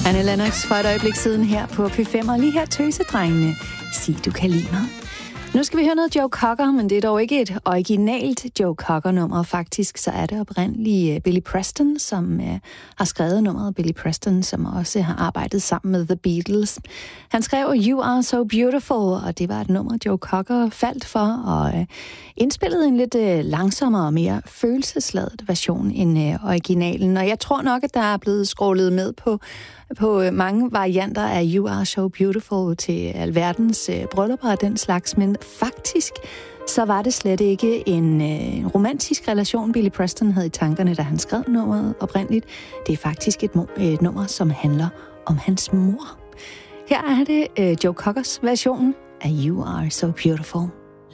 Anne Lennox for et øjeblik siden her på P5, og lige her tøsedrengene. Sig, du kan lide mig. Nu skal vi høre noget Joe Cocker, men det er dog ikke et originalt Joe Cocker-nummer. Faktisk så er det oprindeligt Billy Preston, som har skrevet nummeret. Billy Preston, som også har arbejdet sammen med The Beatles. Han skrev You Are So Beautiful, og det var et nummer, Joe Cocker faldt for, og indspillede en lidt langsommere og mere følelsesladet version end originalen. Og jeg tror nok, at der er blevet scrollet med på mange varianter af You Are So Beautiful til alverdens bryllupper og den slags, men faktisk så var det slet ikke en romantisk relation, Billy Preston havde i tankerne, da han skrev nummeret oprindeligt. Det er faktisk et nummer, som handler om hans mor. Her er det Joe Cockers version af You Are So Beautiful.